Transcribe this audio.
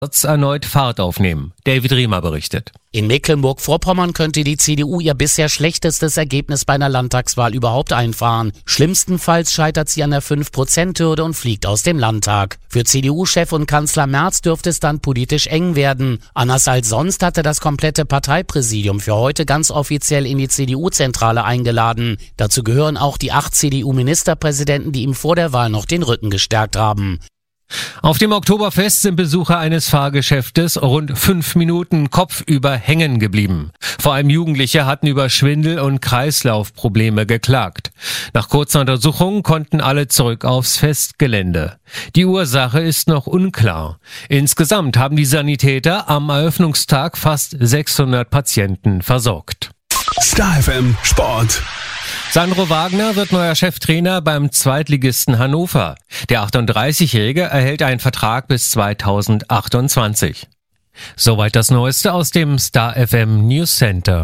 erneut Fahrt aufnehmen. David Riemer berichtet. In Mecklenburg-Vorpommern könnte die CDU ihr bisher schlechtestes Ergebnis bei einer Landtagswahl überhaupt einfahren. Schlimmstenfalls scheitert sie an der 5%-Hürde und fliegt aus dem Landtag. Für CDU-Chef und Kanzler Merz dürfte es dann politisch eng werden. Anders als sonst hatte das komplette Parteipräsidium für heute ganz offiziell in die CDU-Zentrale eingeladen. Dazu gehören auch die 8 CDU-Ministerpräsidenten, die ihm vor der Wahl noch den Rücken gestärkt haben. Auf dem Oktoberfest sind Besucher eines Fahrgeschäftes rund 5 Minuten kopfüber hängen geblieben. Vor allem Jugendliche hatten über Schwindel- und Kreislaufprobleme geklagt. Nach kurzer Untersuchung konnten alle zurück aufs Festgelände. Die Ursache ist noch unklar. Insgesamt haben die Sanitäter am Eröffnungstag fast 600 Patienten versorgt. Star FM Sport. Sandro Wagner wird neuer Cheftrainer beim Zweitligisten Hannover. Der 38-Jährige erhält einen Vertrag bis 2028. Soweit das Neueste aus dem Star FM News Center.